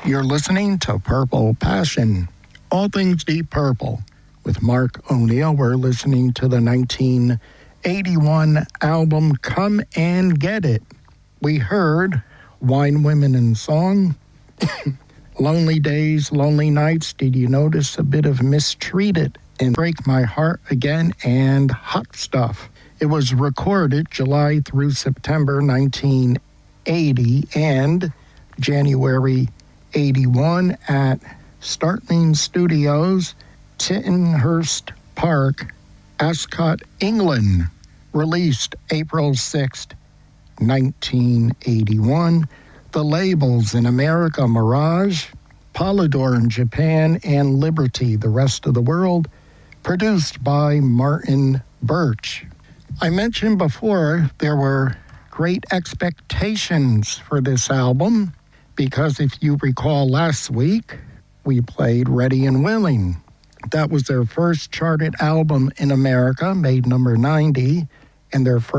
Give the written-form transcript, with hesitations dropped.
You're listening to Purple Passion, all things Deep Purple. With Mark O'Neill, we're listening to the 1981 album Come and Get It. We heard Wine, Women, and Song, Lonely Days, Lonely Nights, Did You Notice a Bit of Mistreated, and Break My Heart Again, and Hot Stuff. It was recorded July through September 1980 and January 81 at Startling Studios, Tittenhurst Park, Ascot, England. Released April 6, 1981. The labels in America: Mirage, Polydor in Japan, and Liberty, the rest of the world. Produced by Martin Birch. I mentioned before there were great expectations for this album, because if you recall last week, we played Ready and Willing. That was their first charted album in America, made number 90, and their first